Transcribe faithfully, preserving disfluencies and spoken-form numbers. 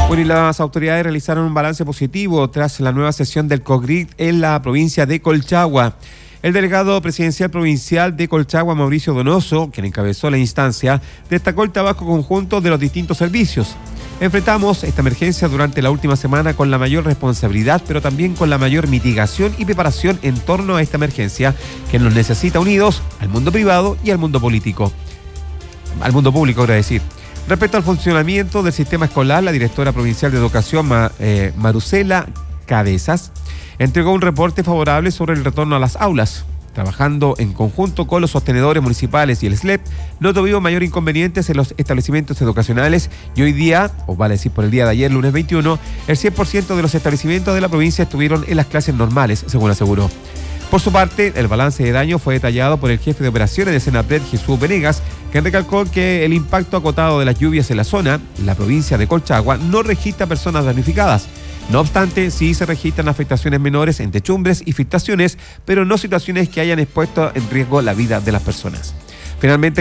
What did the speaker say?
Bueno, y las autoridades realizaron un balance positivo tras la nueva sesión del COGRID en la provincia de Colchagua. El delegado presidencial provincial de Colchagua, Mauricio Donoso, quien encabezó la instancia, destacó el trabajo conjunto de los distintos servicios. Enfrentamos esta emergencia durante la última semana con la mayor responsabilidad, pero también con la mayor mitigación y preparación en torno a esta emergencia, que nos necesita unidos al mundo privado y al mundo político. Al mundo público, quiero decir. Respecto al funcionamiento del sistema escolar, la directora provincial de Educación, Ma, eh, Marusela Cabezas, entregó un reporte favorable sobre el retorno a las aulas. Trabajando en conjunto con los sostenedores municipales y el S L E P, no tuvimos mayor inconvenientes en los establecimientos educacionales y hoy día, o vale decir por el día de ayer, lunes veintiuno, el cien por ciento de los establecimientos de la provincia estuvieron en las clases normales, según aseguró. Por su parte, el balance de daño fue detallado por el jefe de operaciones de Senapred, Jesús Venegas, quien recalcó que el impacto acotado de las lluvias en la zona, la provincia de Colchagua, no registra personas damnificadas. No obstante, sí se registran afectaciones menores en techumbres y filtraciones, pero no situaciones que hayan expuesto en riesgo la vida de las personas. Finalmente,